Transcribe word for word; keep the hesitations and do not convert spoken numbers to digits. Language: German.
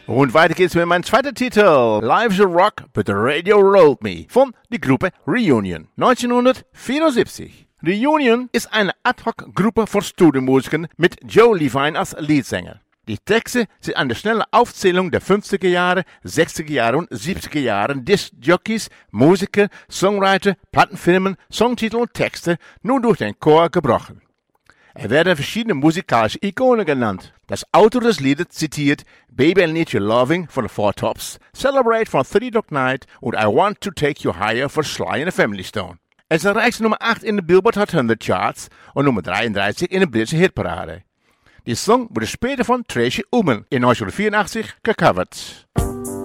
Und weiter geht's mit meinem zweiten Titel, Life's a Rock, but the Radio Rolled Me, von der Gruppe Reunion, neunzehnhundertvierundsiebzig. Reunion ist eine Ad-Hoc-Gruppe von Studiomusikern mit Joe Levine als Leadsänger. Die Texte sind eine schnelle Aufzählung der fünfziger Jahre, sechziger Jahre und siebziger Jahre Disc-Jockeys, Musiker, Songwriter, Plattenfirmen, Songtitel und Texte nur durch den Chor gebrochen. Er werden verschiedene musikalische Ikonen genannt. Das Autor des Liedes zitiert Baby I Need Your Loving von The Four Tops, Celebrate von Three Dog Night und I Want to Take You Higher von Sly and the Family Stone. Es erreichte Nummer acht in den Billboard Hot hundert Charts und Nummer dreiunddreißig in der britischen Hitparade. Die Song wurde später von Tracy Ullman in neunzehnhundertvierundachtzig gecovert.